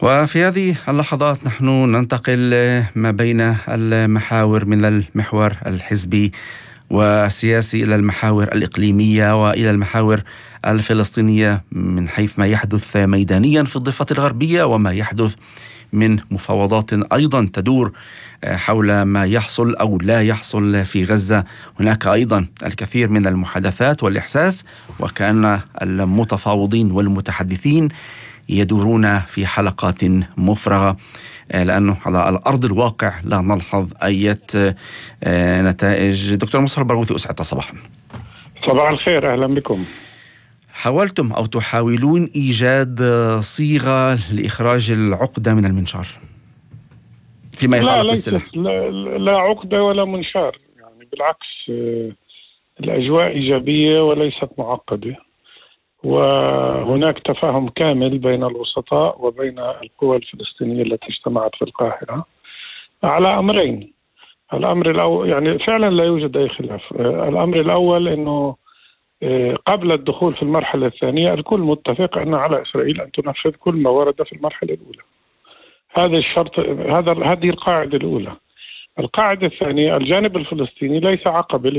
وفي هذه اللحظات نحن ننتقل ما بين المحاور من المحور الحزبي والسياسي إلى المحاور الإقليمية وإلى المحاور الفلسطينية من حيث ما يحدث ميدانيا في الضفة الغربية وما يحدث من مفاوضات أيضا تدور حول ما يحصل أو لا يحصل في غزة. هناك أيضا الكثير من المحادثات والإحساس وكأن المتفاوضين والمتحدثين يدورون في حلقات مفرغة، لأنه على الأرض الواقع لا نلحظ أي نتائج. دكتور مصطفى البرغوثي، أسعد صباحا. صباح الخير، أهلا بكم. حاولتم أو تحاولون إيجاد صيغة لإخراج العقدة من المنشار فيما يتعلق بالسلاح؟ لا عقدة ولا منشار، يعني بالعكس، الأجواء إيجابية وليست معقدة، وهناك تفاهم كامل بين الوسطاء وبين القوى الفلسطينية التي اجتمعت في القاهرة على أمرين. الأمر الأول، يعني فعلا لا يوجد أي خلاف. الأمر الأول أنه قبل الدخول في المرحلة الثانية الكل متفق أن على إسرائيل أن تنفذ كل ما ورد في المرحلة الأولى. هذا الشرط، هذه القاعدة الأولى. القاعدة الثانية، الجانب الفلسطيني ليس عقبة